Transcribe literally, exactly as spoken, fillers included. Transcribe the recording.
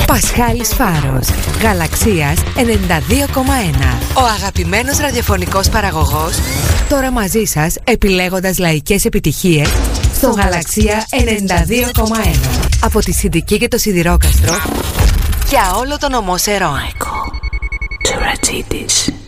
Πασχάλης Φάρος, Γαλαξίας ενενήντα δύο κόμμα ένα. Ο αγαπημένος ραδιοφωνικός παραγωγός, τώρα μαζί σας επιλέγοντας λαϊκές επιτυχίες στο Γαλαξία ενενήντα δύο κόμμα ένα. Από τη Συντική και το Σιδηρόκαστρο για όλο τον ομό Σερών. Μάικο Τσουρατζίτης.